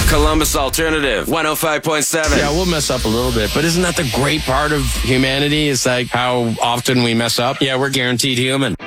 Columbus Alternative 105.7. Yeah, we'll mess up a little bit, but isn't that the great part of humanity? Is like how often we mess up? Yeah, we're guaranteed human.